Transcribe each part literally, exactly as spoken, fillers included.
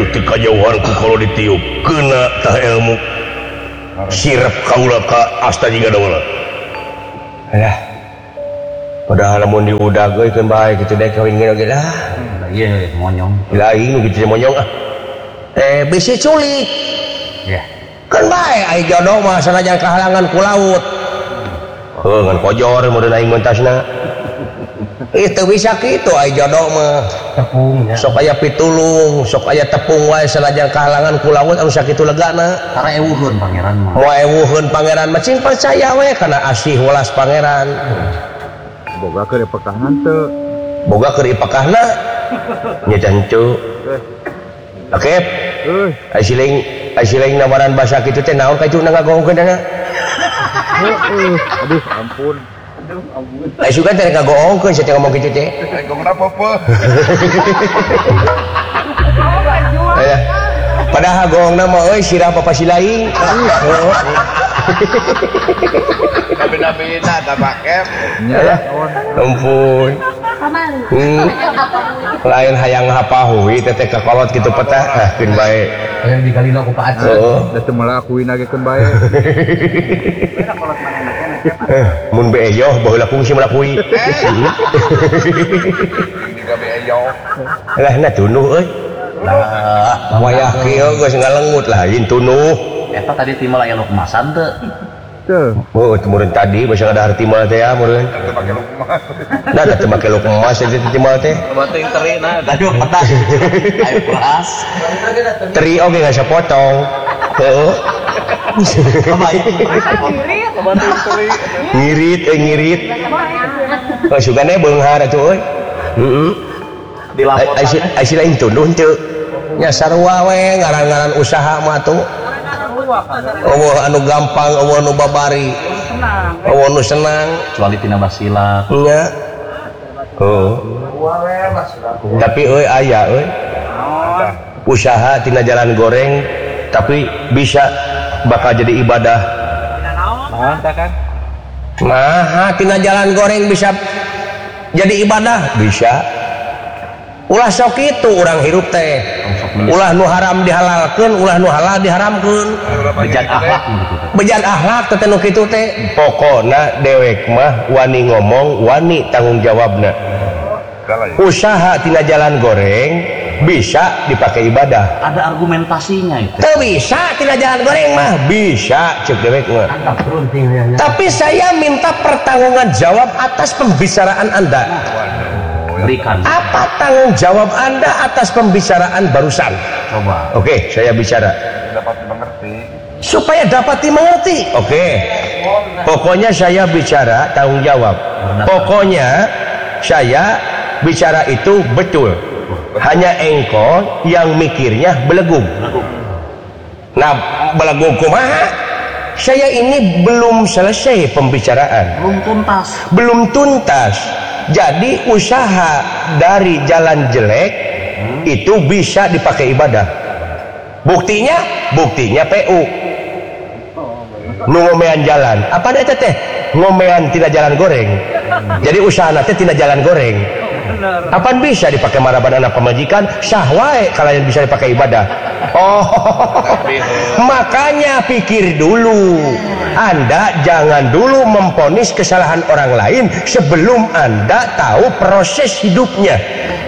teu kajauhanku kalau ditiup kena tah ilmu sirep kaula ka asta jiga daula. Alah. Padahal lamun diudag euy keun bae kitu dek kawin ge lah. Ieu monyong. Lain nu kitu monyong ah. Eh bisi culik. Ya. Keun bae ai jodoh mah sanajan kahalangan ku laut. Heuh ngan kojor mun aing mentasna. Itu bisa gitu ai jodoh mah Tepung ya. sok aya pitulung sok aya tepung wae sanajan kahalangan ku laut anu sakitu legana Tara ewuheun pangeran mah. moal ewuheun pangeran mah cing percaya we kana asih welas pangeran boga keur pekahan teu boga keur ipakahna nya cancu oke euy ai siling ai siling nawaran basa kitu teh naon ka itu ngagongkeun dana heeh aduh ampun ai suka teh ngagongkeun saya ngomong kitu teh ngomongna apa aya padahal gongna mah euy sirah papa silaing nabi-nabina ta pakem ya ampun hmm. lain hayang hapahui teteh kakolot kitu petah ah keun bae Yang digalina ku Pak Aceh. heeh da teu melakuin lagi keun bae mun be eyoh baheula kungsi melakui juga be eyoh lah na tunuh euy lah wayah kieu geus ngalengut lah yin tunuh Eta tadi timal aya lu kemasan teu? teu oh kemudian tadi basa ngadahar timal teh ya meureun teu make lu emas da teu make lu emas teh timal teh Bating teri na tadi pedas. Ayo keras. teri oge geus sapotong heeh Kebaik. bating teri ngirit euy ngirit oh sugane beunghar atuh euy heeh Dilapor. ai sila ing tunduh teu nya sarua we ngaran-ngaran usaha mah tuh eueuh anu gampang eueuh anu babari eueuh anu senang Kecuali tina basilat. nya oh tapi euy aya euy usaha tina jalan goreng tapi bisa bakal jadi ibadah naon tah kan nah tina jalan goreng bisa jadi ibadah bisa ulah sok itu orang hirup teh ulah nu haram dihalalkeun ulah nu halal diharamkeun Bejat akhlak gitu. bejat akhlak teh nu kitu teh pokona dewek mah wani ngomong wani tanggung jawabna usaha tina jalan goreng bisa dipakai ibadah Ada argumentasinya itu. teu bisa tina jalan goreng mah bisa cek dewek mah tapi saya minta pertanggungjawaban jawab atas pembicaraan Anda. Berikan. Apa tanggung jawab Anda atas pembicaraan barusan? Coba. Oke, saya bicara dapat mengerti supaya dapat dimengerti. Oke. Pokoknya saya bicara tanggung jawab. Pokoknya saya bicara itu betul. Hanya engkau yang mikirnya belegung. Nah, belegung kumaha? Saya ini belum selesai pembicaraan. Belum tuntas. Belum tuntas. Jadi usaha dari jalan jelek hmm. itu bisa dipakai ibadah. Buktinya, buktinya P U. Nu ngomean jalan. Apa ada teh? Ngomean tidak jalan goreng. Jadi usaha nanti tidak jalan goreng. Apaan bisa dipakai maraban anak pemajikan? Syahwai kalau yang bisa dipakai ibadah. Oh, makanya pikir dulu. Anda jangan dulu memponis kesalahan orang lain sebelum Anda tahu proses hidupnya,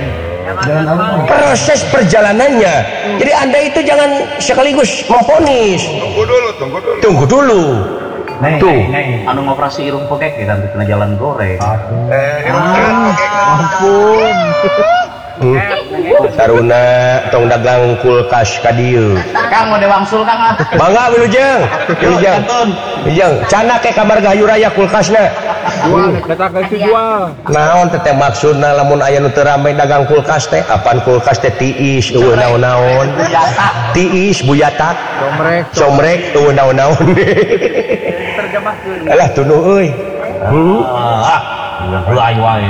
proses perjalanannya. Jadi Anda itu jangan sekaligus memponis. tunggu dulu tunggu dulu Tunggu dulu. Nih, Tuh. nih, nih. Anu ngoperasi irung pokek ya kan kena jalan goreng. eh Ampun. Hmm. Taruna tong dagang kulkas ka dieu. Kang mau dewangsul Kang ah. Bangga wilujeng. Wilujeng. Wilujeng. Cana ke kamar gayu raya kulkasna. jual kata kasih jual Naon teh teh maksudna lamun aya nu teu rame dagang kulkas teh? Apaan kulkas teh tiis eueuh naon-naon. Tiis buyatak. somrek Somrek eueuh naon-naon. terjemahkeun Alah tunuh euy. Hmm. Mulai wae.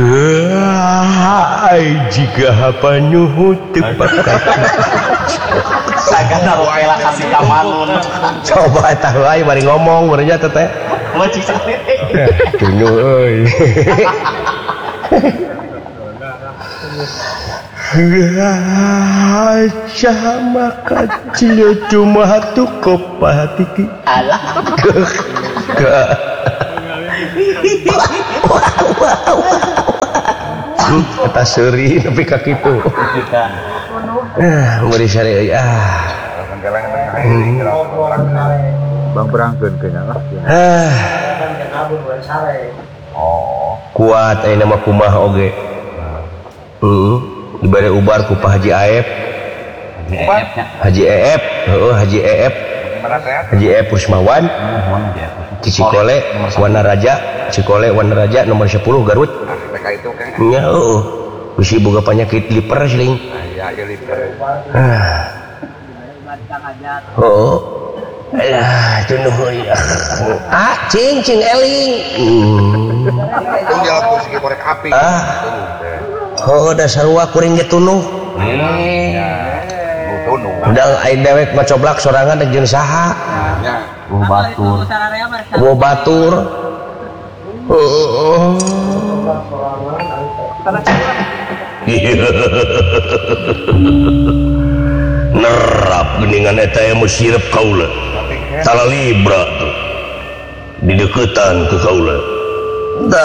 Ai jika apa nyuhut tepakat. Sagana rela kasih ka manun. Coba eta wae bari ngomong meureun teh teh. Wajib sakit. Tunuh euy. sama kecil cuma tuh kopatiki Alah. kata seri tapi kaki itu ah mau disari ah Bang berangkeun kayaknya lah. ah kuat ini nama kumaha oge heeh dibere ubar ku Pak Haji Aep Haji Eep heeh Haji Eep Haji Eep Rusmawan Cikole Wana Raja Cikole Wana Raja nomor sepuluh Garut nya heeh bisi boga penyakit liver sling ah heeh ah tunuh ah cing cing eling Itu jalan ku segi korek api. ah oh dasar wa kuring ge tunuh Tunuh. udang ai dewek mah coblak sorangan da jeung saha Ya. Oh batur. wo batur heeh nerap geningan eta emu sirep kaula tala libra tuh di deketan ke kaula